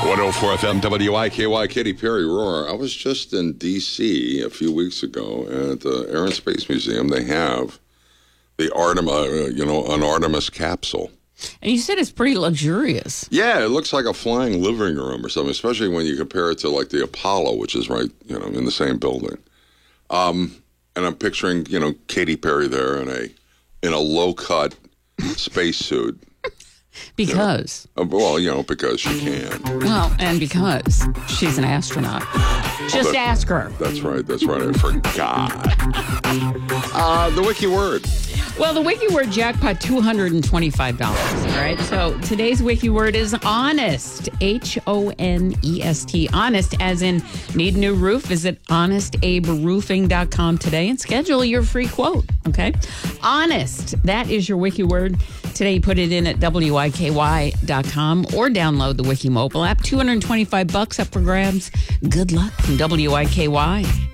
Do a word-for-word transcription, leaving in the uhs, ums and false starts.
one oh four F M W I K Y, Katy Perry Roar. I was just in D C a few weeks ago at the Air and Space Museum. They have the Artemis, you know, an Artemis capsule. And you said it's pretty luxurious. Yeah, it looks like a flying living room or something, especially when you compare it to like the Apollo, which is right, you know, in the same building. Um, and I'm picturing, you know, Katy Perry there in a in a low-cut spacesuit. Because? You know, well, you know, because she can. Well, and because she's an astronaut. Just oh, that, ask her. That's right. That's right. I forgot. Uh, the wiki word. Well, the wiki word jackpot, two hundred twenty-five dollars. All right. So today's wiki word is honest. H O N E S T. Honest, as in need a new roof? Visit honest abe roofing dot com today and schedule your free quote. Okay. Honest. That is your wiki word. Today, put it in at W I K Y dot com or download the Wiki mobile app. two hundred twenty-five bucks up for grabs. Good luck from W I K Y.